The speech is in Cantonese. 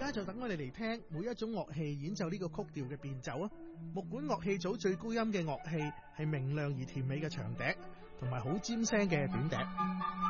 家就等我哋嚟聽每一種樂器演奏呢個曲調嘅變奏啊！木管樂器組最高音嘅樂器係明亮而甜美嘅長笛，同埋好尖聲嘅短笛。